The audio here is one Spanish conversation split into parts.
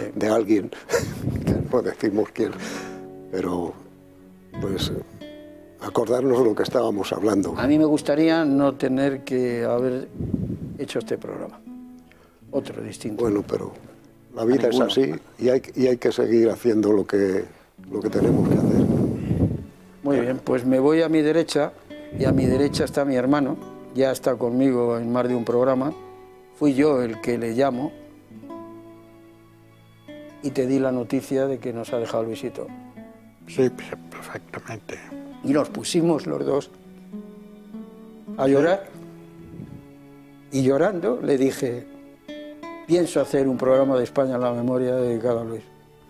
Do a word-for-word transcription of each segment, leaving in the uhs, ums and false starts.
de, de alguien, no decimos quién, pero pues acordarnos de lo que estábamos hablando. A mí me gustaría no tener que haber hecho este programa, otro distinto. Bueno, pero la vida es así y hay, y hay que seguir haciendo lo que, lo que tenemos que hacer. Muy bien, pues me voy a mi derecha, y a mi derecha está mi hermano, ya está conmigo en más de un programa. Fui yo el que le llamo y te di la noticia de que nos ha dejado Luisito. Sí, perfectamente. Y nos pusimos los dos a llorar. Y llorando le dije, pienso hacer un programa de España en la memoria dedicado a Luis.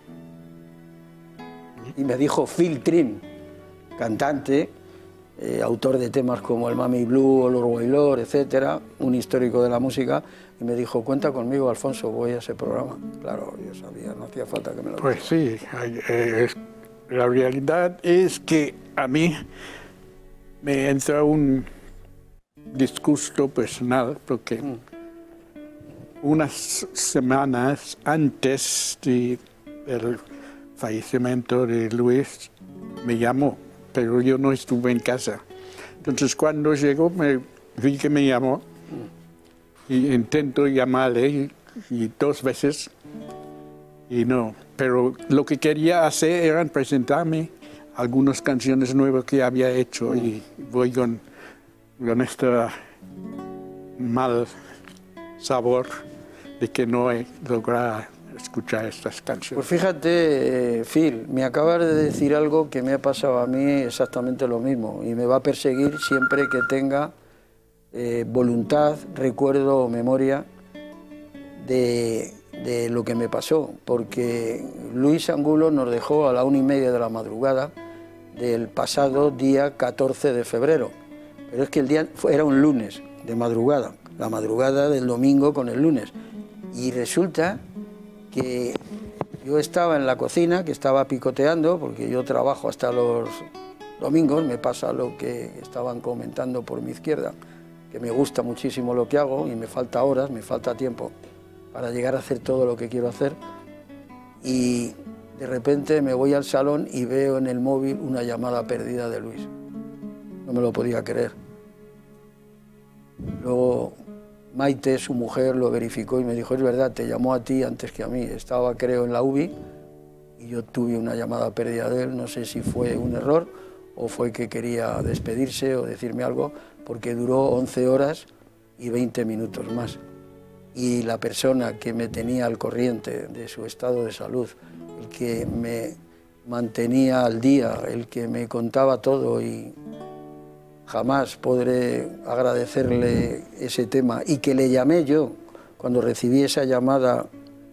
Y me dijo Phil Trim, cantante, eh, autor de temas como el Mami Blue, Olor Wailor, etcétera, un histórico de la música, y me dijo, cuenta conmigo, Alfonso, voy a ese programa. Claro, yo sabía, no hacía falta que me lo dijera. Pues sí, eh, es, la realidad es que a mí me entra un disgusto personal porque mm. unas semanas antes de, del fallecimiento de Luis me llamó, pero yo no estuve en casa. Entonces cuando llegó me vi que me llamó mm. y intento llamarle y, y dos veces y no. Pero lo que quería hacer era presentarme algunas canciones nuevas que había hecho mm. y voy con con este mal sabor de que no he logrado escuchar estas canciones. Pues fíjate, Phil, me acabas de decir algo que me ha pasado a mí exactamente lo mismo y me va a perseguir siempre que tenga eh, voluntad, recuerdo o memoria de, de lo que me pasó, porque Luis Angulo nos dejó a la una y media de la madrugada del pasado día catorce de febrero. Pero es que el día era un lunes, de madrugada, la madrugada del domingo con el lunes. Y resulta que yo estaba en la cocina, que estaba picoteando, porque yo trabajo hasta los domingos, me pasa lo que estaban comentando por mi izquierda, que me gusta muchísimo lo que hago y me falta horas, me falta tiempo para llegar a hacer todo lo que quiero hacer. Y de repente me voy al salón y veo en el móvil una llamada perdida de Luis. No me lo podía creer. Luego Maite, su mujer, lo verificó y me dijo, es verdad, te llamó a ti antes que a mí. Estaba, creo, en la U B I y yo tuve una llamada perdida de él. No sé si fue un error o fue que quería despedirse o decirme algo, porque duró once horas y veinte minutos más. Y la persona que me tenía al corriente de su estado de salud, el que me mantenía al día, el que me contaba todo y jamás podré agradecerle ese tema, y que le llamé yo cuando recibí esa llamada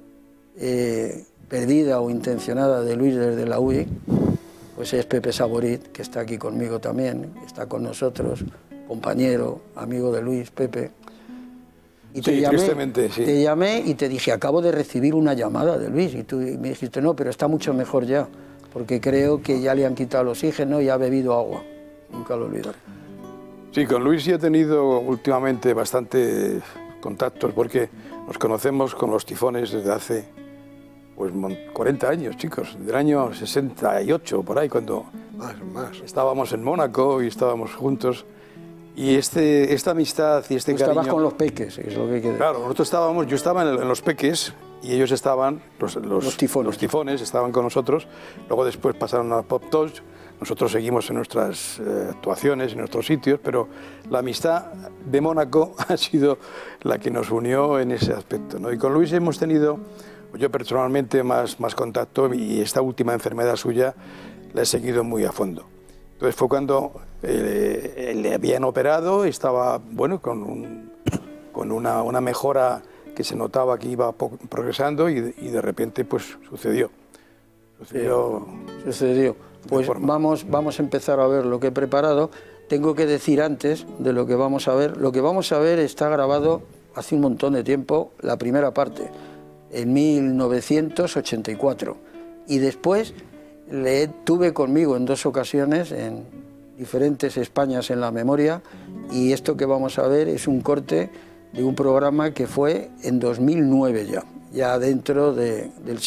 eh, perdida o intencionada de Luis desde la U B I, pues es Pepe Saborit, que está aquí conmigo también, está con nosotros, compañero, amigo de Luis, Pepe. Y te, sí, llamé, tristemente, sí. te llamé y te dije, acabo de recibir una llamada de Luis, y tú me dijiste, no, pero está mucho mejor ya, porque creo que ya le han quitado el oxígeno y ha bebido agua. Nunca lo olvidaré. Sí, con Luis sí he tenido últimamente bastante contactos, porque nos conocemos con los tifones desde hace pues, cuarenta años, chicos, del año sesenta y ocho, por ahí, cuando más, más. estábamos en Mónaco y estábamos juntos. Y este, esta amistad y este Tú cariño... estabas con los peques, es lo que queda. Claro, nosotros estábamos, yo estaba en, el, en los peques y ellos estaban, los, los, los, tifones. los tifones estaban con nosotros, luego después pasaron a Pop Touch. Nosotros seguimos en nuestras eh, actuaciones, en nuestros sitios, pero la amistad de Mónaco ha sido la que nos unió en ese aspecto, ¿no? Y con Luis hemos tenido, yo personalmente, más, más contacto, y esta última enfermedad suya la he seguido muy a fondo. Entonces fue cuando eh, le habían operado, estaba bueno, con, un, con una, una mejora que se notaba que iba progresando y, y de repente pues sucedió. Sucedió. Sí, sucedió. Pues vamos, vamos a empezar a ver lo que he preparado. Tengo que decir antes de lo que vamos a ver. Lo que vamos a ver está grabado hace un montón de tiempo, la primera parte, en mil novecientos ochenta y cuatro. Y después le tuve conmigo en dos ocasiones en diferentes Españas en la memoria, y esto que vamos a ver es un corte de un programa que fue en dos mil nueve ya, ya dentro de, del